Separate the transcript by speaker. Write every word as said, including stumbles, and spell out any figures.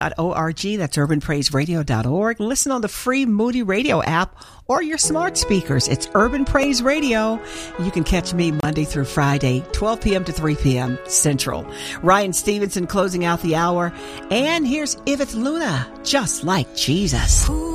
Speaker 1: org. That's urban praise radio dot org. Listen on the free Moody Radio app or your smart speakers. It's Urban Praise Radio. You can catch me Monday through Friday, twelve p.m. to three p.m. Central. Ryan Stevenson closing out the hour. And here's Iveth Luna, Just Like Jesus.